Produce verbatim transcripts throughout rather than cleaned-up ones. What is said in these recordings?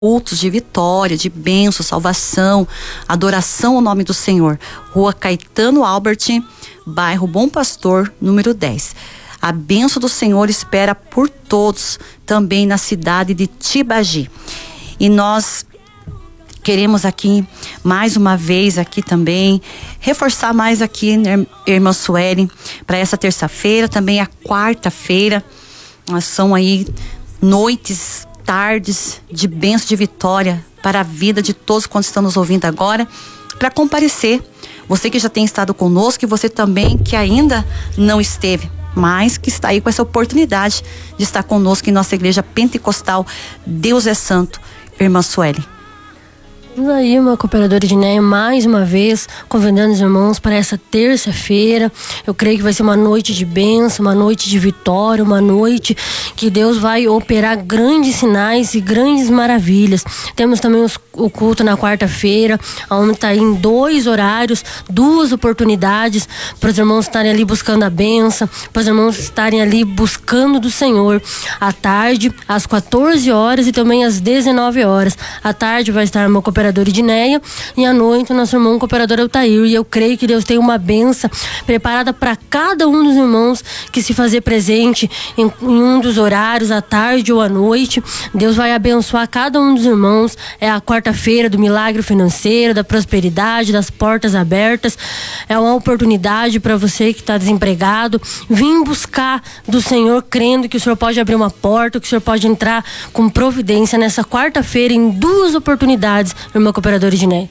cultos de vitória, de bênção, salvação, adoração ao nome do Senhor. Rua Caetano Albert, bairro Bom Pastor, número dez. A bênção do Senhor espera por todos, também na cidade de Tibagi. E nós queremos aqui, mais uma vez aqui também, reforçar mais aqui, né, irmã Sueli, para essa terça-feira, também a quarta-feira. São aí noites, tardes de bênção, de vitória para a vida de todos quantos estão nos ouvindo agora, para comparecer. Você que já tem estado conosco e você também que ainda não esteve, mas que está aí com essa oportunidade de estar conosco em nossa igreja pentecostal Deus é Santo, irmã Sueli. Vamos aí, uma cooperadora de Neia, mais uma vez, convidando os irmãos para essa terça-feira. Eu creio que vai ser uma noite de bênção, uma noite de vitória, uma noite que Deus vai operar grandes sinais e grandes maravilhas. Temos também os, o culto na quarta-feira, onde está em dois horários, duas oportunidades para os irmãos estarem ali buscando a bênção, para os irmãos estarem ali buscando do Senhor. À tarde, às quatorze horas e também às dezenove horas. À tarde vai estar uma cooperadora Cooperadora Edneia, e à noite nosso irmão cooperador Altair. E eu creio que Deus tem uma benção preparada para cada um dos irmãos que se fazer presente em, em um dos horários, à tarde ou à noite. Deus vai abençoar cada um dos irmãos. É a quarta-feira do milagre financeiro, da prosperidade, das portas abertas. É uma oportunidade para você que está desempregado vir buscar do Senhor, crendo que o Senhor pode abrir uma porta, que o Senhor pode entrar com providência nessa quarta-feira em duas oportunidades, irmã cooperadora Edneia.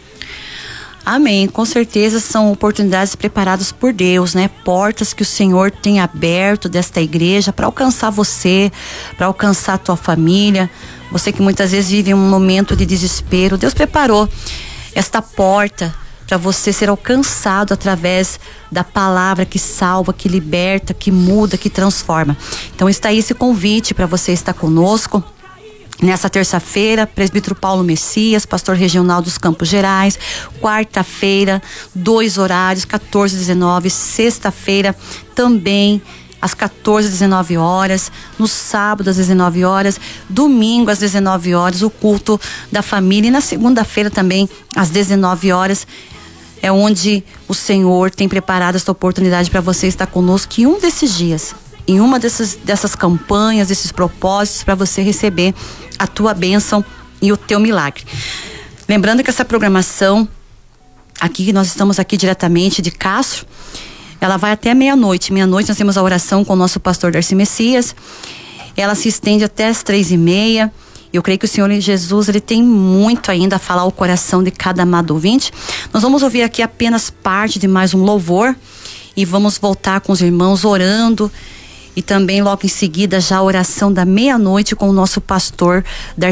Amém, com certeza são oportunidades preparadas por Deus, né? Portas que o Senhor tem aberto desta igreja para alcançar você, para alcançar a tua família. Você que muitas vezes vive um momento de desespero, Deus preparou esta porta para você ser alcançado através da palavra que salva, que liberta, que muda, que transforma. Então está aí esse convite para você estar conosco nessa terça-feira, presbítero Paulo Messias, pastor regional dos Campos Gerais. Quarta-feira, dois horários, quatorze e dezenove. Sexta-feira, também às quatorze e dezenove horas. No sábado, às dezenove horas. Domingo, às dezenove horas, o culto da família. E na segunda-feira também, às dezenove horas. É onde o Senhor tem preparado esta oportunidade para você estar conosco em um desses dias, em uma dessas, dessas campanhas, desses propósitos, para você receber a tua bênção e o teu milagre. Lembrando que essa programação aqui, nós estamos aqui diretamente de Castro, ela vai até meia-noite. Meia-noite nós temos a oração com o nosso pastor Darcy Messias. Ela se estende até as três e meia. Eu creio que o Senhor Jesus, ele tem muito ainda a falar ao coração de cada amado ouvinte. Nós vamos ouvir aqui apenas parte de mais um louvor e vamos voltar com os irmãos orando. E também logo em seguida já a oração da meia-noite com o nosso pastor Darcy